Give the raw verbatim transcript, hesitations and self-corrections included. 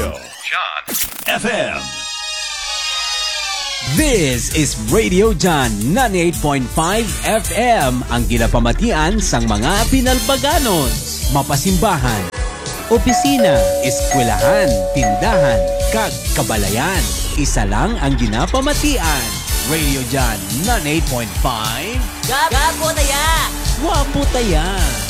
Radio John F M. This is Radio John ninety-eight point five F M, ang ginapamatian sang mga pinalbaganos, mapasimbahan, opisina, eskwelahan, tindahan, kag kabalayan. Isa lang ang ginapamatian. Radio John ninety-eight point five. Gapo taya! Wapo taya!